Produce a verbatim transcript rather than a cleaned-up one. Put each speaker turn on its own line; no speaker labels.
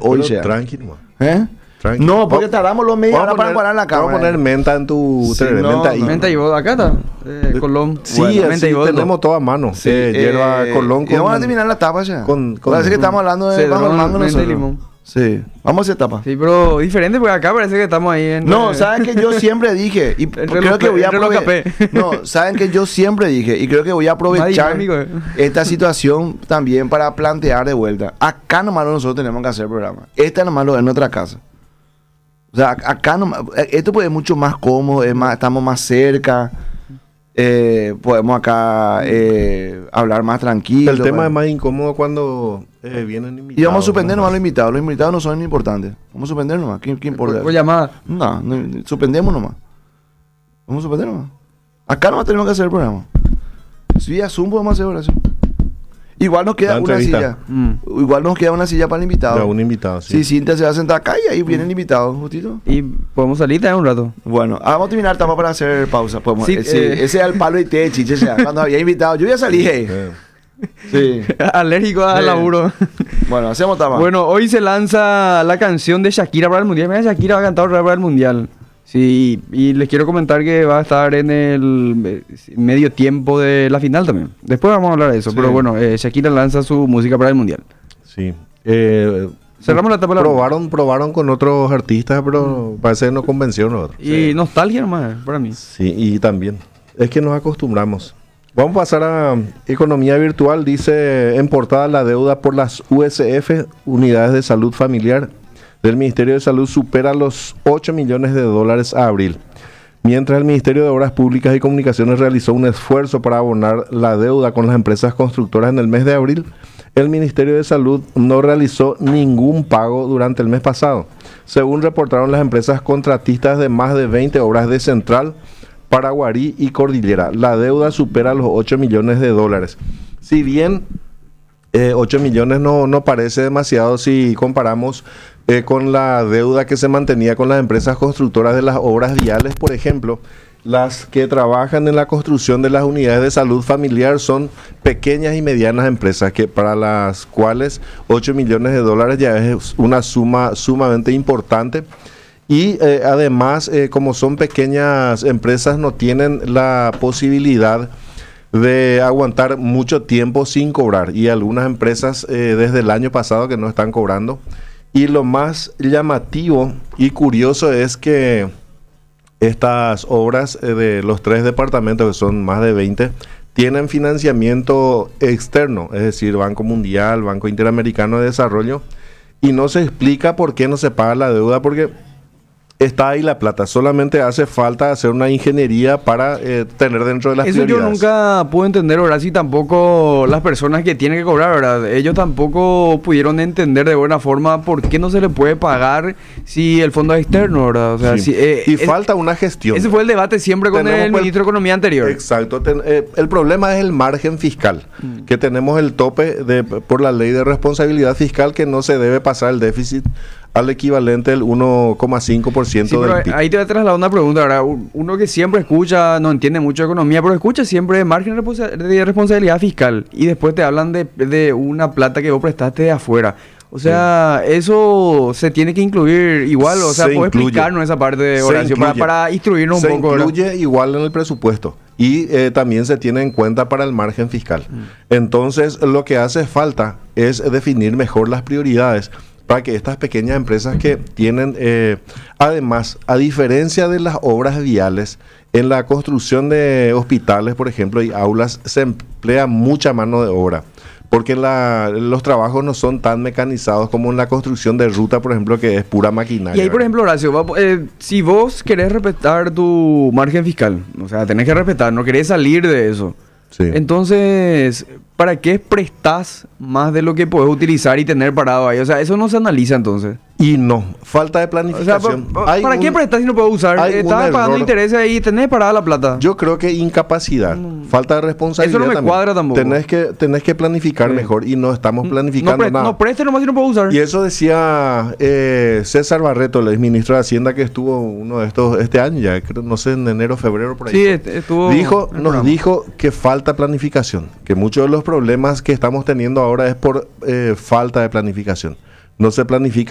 hoy
Pero
sea.
tranquilo.
¿Eh?
Tranqui.
No, porque
Va-
tardamos los medios
vamos a
ahora para
poner-
parar la cámara.
Vamos a poner menta en tu
Sí,
tereré,
no,
menta ahí.
no.
Menta y vodka, acá está. Eh, Colón.
Sí,
Bueno, menta
así
y vodka.
tenemos todo a mano.
Sí,
Eh, hierba
eh,
colón
y
con...
vamos a terminar la tapa ya.
con- con-
Parece que estamos hablando de
Cedrón,
bajo el mango
menta y
nosotros.
limón.
Sí, vamos a hacer tapa.
Sí, pero diferente porque acá parece que estamos ahí en...
No, saben que yo siempre dije y
Entre
creo
los
que
pe-
voy a
entre los
aprove-
capé.
No, saben que yo siempre dije y creo que voy a aprovechar
dinámico, eh.
esta situación también para plantear de vuelta. Acá nomás nosotros tenemos que hacer programa. Esta nomás lo es en nuestra casa. O sea, ac- acá nomás, esto pues es mucho más cómodo, es más, estamos más cerca. Eh, podemos acá eh, hablar más tranquilo.
El tema
pues.
es más incómodo cuando eh, vienen invitados.
Y vamos a suspender
¿no?
nomás los invitados. Los invitados no son importantes. Vamos a suspender nomás. ¿Qué, qué importa?
Por, por llamada.
No, no, suspendemos nomás. Vamos a suspender nomás. Acá nomás tenemos que hacer el programa. Si a Zoom podemos hacer oración. Igual nos queda
La
una
entrevista.
silla.
Mm.
Igual nos queda una silla para el invitado.
Ya, un invitado, sí.
Sí, Cintia se va a sentar acá y ahí viene el invitado, justito.
Y podemos salir también un rato.
Bueno, ah, vamos a terminar tapa para hacer pausa. Podemos,
Sí,
eh, sí,
eh.
ese era el palo y té, chiche. O sea, cuando había invitado, yo ya salí. hey.
Eh,
Sí.
Alérgico al
Sí.
laburo.
Bueno, hacemos tapa.
Bueno, hoy se lanza la canción de Shakira para el Mundial. Mira, Shakira va a cantar otra vez para el Mundial. Sí, y les quiero comentar que va a estar en el eh, medio tiempo de la final también. Después vamos a hablar de eso,
Sí.
pero bueno, eh, Shakira lanza su música para el Mundial.
sí. Eh,
Cerramos la tapa de la
probaron, probaron con otros artistas, pero parece que no convencieron a otros.
Y nostalgia nomás, para mí.
Sí, y también. Es que nos acostumbramos. Vamos a pasar a economía virtual. Dice en portada: la deuda por las U S F, unidades de salud familiar, del Ministerio de Salud supera los ocho millones de dólares a abril. Mientras el Ministerio de Obras Públicas y Comunicaciones realizó un esfuerzo para abonar la deuda con las empresas constructoras en el mes de abril, el Ministerio de Salud no realizó ningún pago durante el mes pasado, según reportaron las empresas contratistas de más de veinte obras de Central, Paraguarí y Cordillera. La deuda supera los ocho millones de dólares. Si bien eh, ocho millones no, no parece demasiado si comparamos eh, con la deuda que se mantenía con las empresas constructoras de las obras viales, por ejemplo. Las que trabajan en la construcción de las unidades de salud familiar son pequeñas y medianas empresas, que para las cuales ocho millones de dólares ya es una suma sumamente importante. Y eh, además, eh, como son pequeñas empresas, no tienen la posibilidad de aguantar mucho tiempo sin cobrar. Y algunas empresas eh, desde el año pasado que no están cobrando. Y lo más llamativo y curioso es que estas obras eh, de los tres departamentos, que son más de veinte, tienen financiamiento externo, es decir, Banco Mundial, Banco Interamericano de Desarrollo, y no se explica por qué no se paga la deuda, porque está ahí la plata. Solamente hace falta hacer una ingeniería para eh, tener dentro de las
Eso yo
prioridades.
nunca pude entender, ¿verdad? Si tampoco las personas que tienen que cobrar, ¿verdad? Ellos tampoco pudieron entender de buena forma por qué no se le puede pagar si el fondo es externo, ¿verdad? O sea,
Sí.
si, eh,
y
es-
falta una gestión.
ese fue el debate siempre con
Tenemos
el
pues-
ministro de Economía anterior.
Exacto. Ten- eh, el problema es el margen fiscal,
Mm.
que tenemos el tope de, por la ley de responsabilidad fiscal, que no se debe pasar el déficit al equivalente del uno coma cinco por ciento
Sí, pero
del P I B.
ahí te voy a trasladar una pregunta, ¿verdad? Un- Uno que siempre escucha, no entiende mucho de economía, pero escucha siempre margen de responsa- de responsabilidad fiscal y después te hablan de, de una plata que vos prestaste de afuera. O sea, eso se tiene que incluir igual, o sea,
Se
¿puedes
incluye.
explicarnos esa parte de
Se
Horacio para,
incluye.
para instruirnos
Se
un poco, ¿verdad?
incluye igual en el presupuesto y eh, también se tiene en cuenta para el margen fiscal.
Mm.
Entonces, lo que hace falta es definir mejor las prioridades para que estas pequeñas empresas que tienen, eh, además, a diferencia de las obras viales, en la construcción de hospitales, por ejemplo, y aulas, se emplea mucha mano de obra, porque la- los trabajos no son tan mecanizados como en la construcción de ruta, por ejemplo, que es pura maquinaria.
Y ahí, por
¿verdad?
ejemplo, Horacio, va- eh, si vos querés respetar tu margen fiscal, o sea, tenés que respetar, no querés salir de eso.
Sí.
Entonces, ¿para qué prestás más de lo que podés utilizar y tener parado ahí? O sea, eso no se analiza entonces.
Y no, falta de
O sea,
planificación.
pa- pa-
Hay
¿para
un-
qué prestás si no puedes usar?
hay un
Estás pagando
error.
intereses ahí y tenés parada la plata.
Yo creo que incapacidad, falta de responsabilidad.
Eso no me
también.
cuadra tampoco.
Tenés que, tenés que planificar
Sí.
mejor y no estamos
no,
planificando
pre-
nada.
no prestes nomás si no puedes usar.
Y eso decía eh, César Barreto, el exministro de Hacienda, que estuvo uno de estos este año, ya creo, no sé, en enero, febrero, por ahí.
Sí,
fue.
est- estuvo
Dijo,
en el
nos
programa.
dijo que falta planificación, que muchos de los problemas que estamos teniendo ahora es por eh, falta de planificación. No se planifica.